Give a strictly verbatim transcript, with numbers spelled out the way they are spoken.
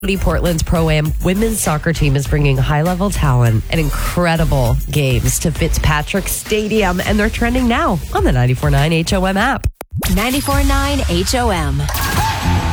Portland's Pro-Am women's soccer team is bringing high-level talent and incredible games to Fitzpatrick Stadium, and they're trending now on the ninety-four point nine H O M app. ninety-four point nine H O M.